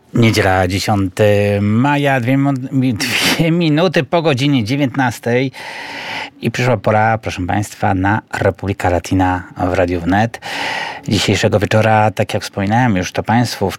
Niedziela 10 maja, 2 minuty po godzinie 19 i przyszła pora, proszę Państwa, na Republika Latina w Radiu Wnet. Dzisiejszego wieczora, tak jak wspominałem już to Państwu